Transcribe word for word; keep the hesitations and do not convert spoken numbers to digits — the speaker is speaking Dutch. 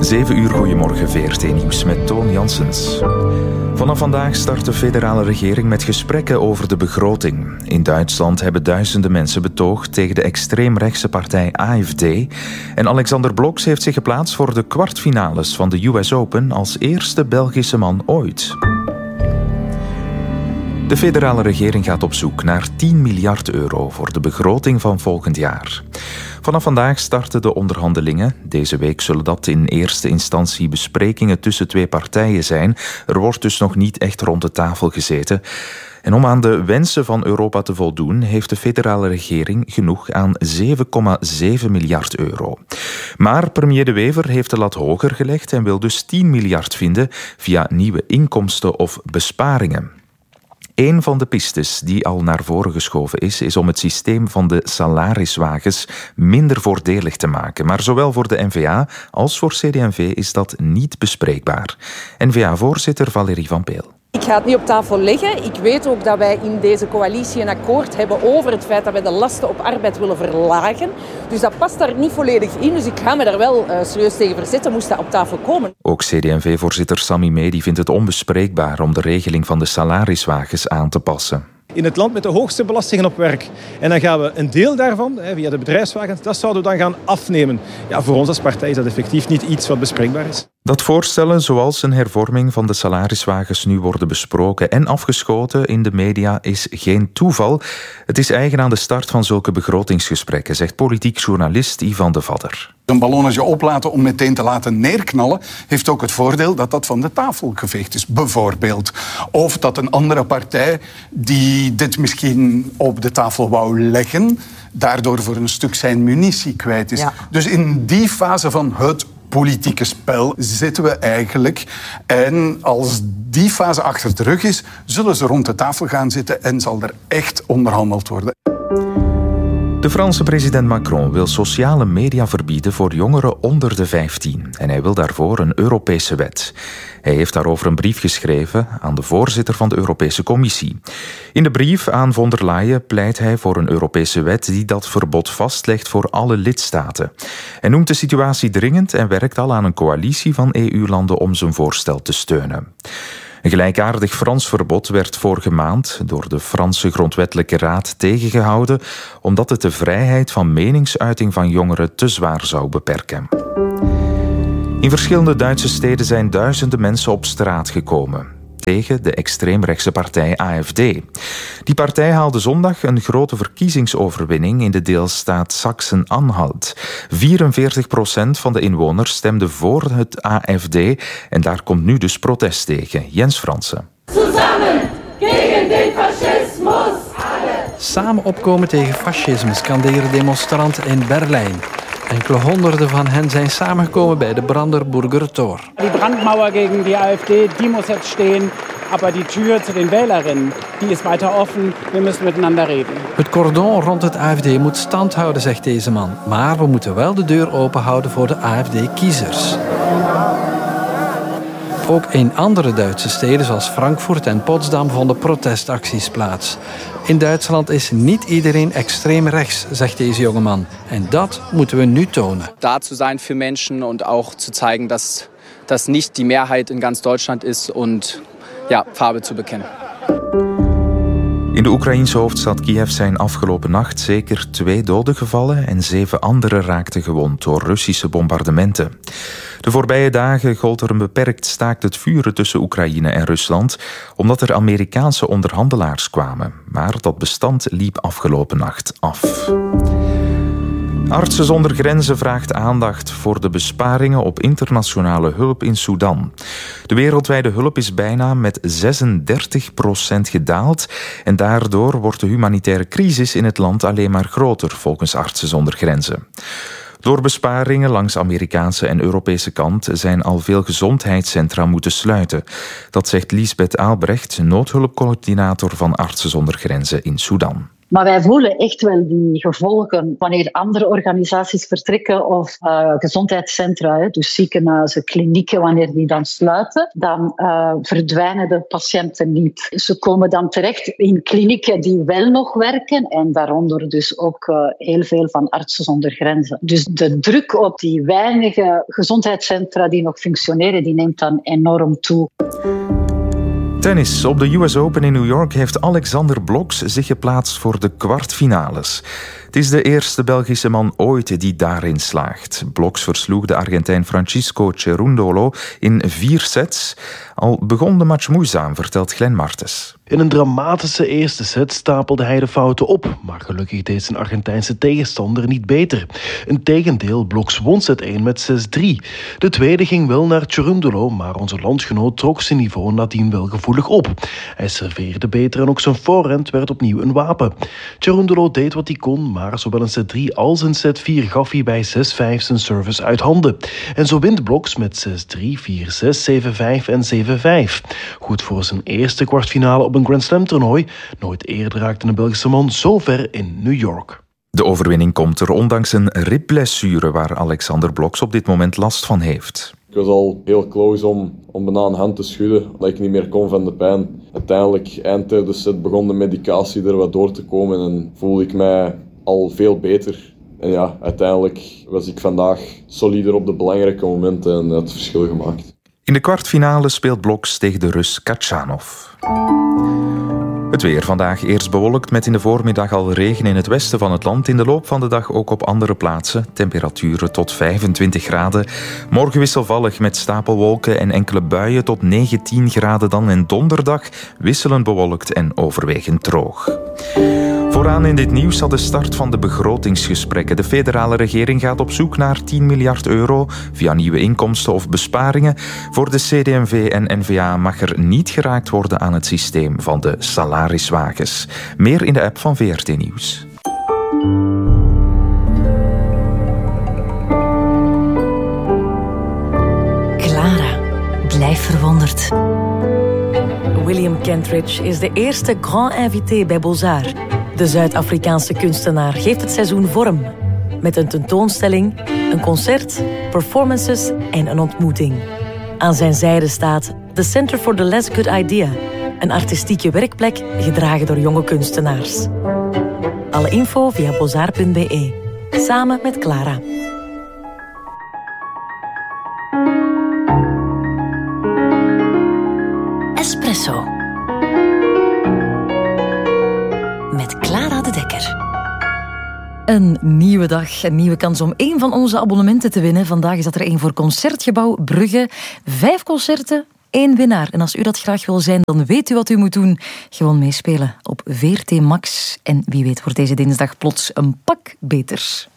zeven uur, goedemorgen, V R T Nieuws met Toon Janssens. Vanaf vandaag start de federale regering met gesprekken over de begroting. In Duitsland hebben duizenden mensen betoogd tegen de extreemrechtse partij A F D. En Alexander Blok heeft zich geplaatst voor de kwartfinales van de U S Open als eerste Belgische man ooit. De federale regering gaat op zoek naar tien miljard euro voor de begroting van volgend jaar. Vanaf vandaag starten de onderhandelingen. Deze week zullen dat in eerste instantie besprekingen tussen twee partijen zijn. Er wordt dus nog niet echt rond de tafel gezeten. En om aan de wensen van Europa te voldoen, heeft de federale regering genoeg aan zeven komma zeven miljard euro. Maar premier De Wever heeft de lat hoger gelegd en wil dus tien miljard vinden via nieuwe inkomsten of besparingen. Een van de pistes die al naar voren geschoven is, is om het systeem van de salariswagens minder voordelig te maken. Maar zowel voor de N V A als voor C D en V is dat niet bespreekbaar. N V A-voorzitter Valérie Van Peel. Ik ga het niet op tafel leggen. Ik weet ook dat wij in deze coalitie een akkoord hebben over het feit dat wij de lasten op arbeid willen verlagen. Dus dat past daar niet volledig in. Dus ik ga me daar wel uh, serieus tegen verzetten, moest dat op tafel komen. Ook C D en V-voorzitter Sammy Medi vindt het onbespreekbaar om de regeling van de salariswagens aan te passen. In het land met de hoogste belastingen op werk. En dan gaan we een deel daarvan, via de bedrijfswagens, dat zouden we dan gaan afnemen. Ja, voor ons als partij is dat effectief niet iets wat bespreekbaar is. Dat voorstellen, zoals een hervorming van de salariswagens nu worden besproken en afgeschoten in de media, is geen toeval. Het is eigen aan de start van zulke begrotingsgesprekken, zegt politiek journalist Ivan de Vadder. Een ballonnetje oplaten om meteen te laten neerknallen heeft ook het voordeel dat dat van de tafel geveegd is, bijvoorbeeld. Of dat een andere partij die dit misschien op de tafel wou leggen, daardoor voor een stuk zijn munitie kwijt is. Ja. Dus in die fase van het politieke spel zitten we eigenlijk. En als die fase achter de rug is, zullen ze rond de tafel gaan zitten en zal er echt onderhandeld worden. De Franse president Macron wil sociale media verbieden voor jongeren onder de vijftien. En hij wil daarvoor een Europese wet. Hij heeft daarover een brief geschreven aan de voorzitter van de Europese Commissie. In de brief aan von der Leyen pleit hij voor een Europese wet die dat verbod vastlegt voor alle lidstaten. Hij noemt de situatie dringend en werkt al aan een coalitie van E U-landen om zijn voorstel te steunen. Een gelijkaardig Frans verbod werd vorige maand door de Franse Grondwettelijke Raad tegengehouden, omdat het de vrijheid van meningsuiting van jongeren te zwaar zou beperken. In verschillende Duitse steden zijn duizenden mensen op straat gekomen tegen de extreemrechtse partij A F D. Die partij haalde zondag een grote verkiezingsoverwinning in de deelstaat Sachsen-Anhalt. vierenveertig procent van de inwoners stemde voor het A F D en daar komt nu dus protest tegen. Jens Fransen. Samen tegen den fascismus! Samen opkomen tegen fascisme, skanderen demonstranten in Berlijn. Enkele honderden van hen zijn samengekomen bij de Brandenburger Tor. Die brandmauer tegen die A F D, die moet jetzt stehen. Maar die Tür zu den Wählerinnen, die is weiter offen. We müssen miteinander reden. Het cordon rond het A F D moet stand houden, zegt deze man. Maar we moeten wel de deur open houden voor de A F D-kiezers. Ook in andere Duitse steden zoals Frankfurt en Potsdam vonden protestacties plaats. In Duitsland is niet iedereen extreem rechts, zegt deze jongeman. En dat moeten we nu tonen. Da zu sein für Menschen und auch zu zeigen, dass das nicht die Mehrheit in ganz Deutschland ist und ja, Farbe zu bekennen. In de Oekraïense hoofdstad Kiev zijn afgelopen nacht zeker twee doden gevallen en zeven anderen raakten gewond door Russische bombardementen. De voorbije dagen gold er een beperkt staakt het vuren tussen Oekraïne en Rusland, omdat er Amerikaanse onderhandelaars kwamen. Maar dat bestand liep afgelopen nacht af. Artsen zonder Grenzen vraagt aandacht voor de besparingen op internationale hulp in Sudan. De wereldwijde hulp is bijna met zesendertig procent gedaald en daardoor wordt de humanitaire crisis in het land alleen maar groter, volgens Artsen zonder Grenzen. Door besparingen langs Amerikaanse en Europese kant zijn al veel gezondheidscentra moeten sluiten. Dat zegt Liesbeth Aalbrecht, noodhulpcoördinator van Artsen zonder Grenzen in Sudan. Maar wij voelen echt wel die gevolgen wanneer andere organisaties vertrekken of uh, gezondheidscentra, hè, dus ziekenhuizen, klinieken, wanneer die dan sluiten, dan uh, verdwijnen de patiënten niet. Ze komen dan terecht in klinieken die wel nog werken en daaronder dus ook uh, heel veel van Artsen zonder Grenzen. Dus de druk op die weinige gezondheidscentra die nog functioneren, die neemt dan enorm toe. Tennis. Op de U S Open in New York heeft Alexander Bloksch zich geplaatst voor de kwartfinales. Het is de eerste Belgische man ooit die daarin slaagt. Bloksch versloeg de Argentijn Francisco Cerundolo in vier sets. Al begon de match moeizaam, vertelt Glenn Martens. In een dramatische eerste set stapelde hij de fouten op, maar gelukkig deed zijn Argentijnse tegenstander niet beter. Integendeel, Bloksch won set één met zes drie. De tweede ging wel naar Cerundolo, maar onze landgenoot trok zijn niveau nadien wel gevoelig op. Hij serveerde beter en ook zijn voorhand werd opnieuw een wapen. Cerundolo deed wat hij kon, maar zowel in set drie als in set vier gaf hij bij zes vijf zijn service uit handen. En zo wint Bloksch met zes drie, vier zes, zeven vijf en zeven vijf. Goed voor zijn eerste kwartfinale op een Grand Slam toernooi. Nooit eerder raakte een Belgische man zo ver in New York. De overwinning komt er ondanks een ribblessure waar Alexander Bloksch op dit moment last van heeft. Ik was al heel close om, om bijna een hand te schudden, dat ik niet meer kon van de pijn. Uiteindelijk, eind derde set, begon de medicatie er wat door te komen en voelde ik mij al veel beter. En ja, uiteindelijk was ik vandaag solider op de belangrijke momenten en het verschil gemaakt. In de kwartfinale speelt Bloksch tegen de Rus Kachanov. Het weer vandaag eerst bewolkt met in de voormiddag al regen in het westen van het land. In de loop van de dag ook op andere plaatsen. Temperaturen tot vijfentwintig graden. Morgen wisselvallig met stapelwolken en enkele buien tot negentien graden dan. En donderdag wisselend bewolkt en overwegend droog. Vooraan in dit nieuws staat de start van de begrotingsgesprekken. De federale regering gaat op zoek naar tien miljard euro via nieuwe inkomsten of besparingen. Voor de C D M V en N V A mag er niet geraakt worden aan het systeem van de salariswagens. Meer in de app van V R T Nieuws. Clara, blijf verwonderd. William Kentridge is de eerste grand invité bij Beaux-Arts. De Zuid-Afrikaanse kunstenaar geeft het seizoen vorm. Met een tentoonstelling, een concert, performances en een ontmoeting. Aan zijn zijde staat The Center for the Less Good Idea. Een artistieke werkplek gedragen door jonge kunstenaars. Alle info via beaux-arts punt b e. Samen met Clara. Espresso. Met Clara de Dekker. Een nieuwe dag, een nieuwe kans om één van onze abonnementen te winnen. Vandaag is dat er één voor Concertgebouw Brugge. Vijf concerten, één winnaar. En als u dat graag wil zijn, dan weet u wat u moet doen. Gewoon meespelen op V R T Max. En wie weet wordt deze dinsdag plots een pak beter.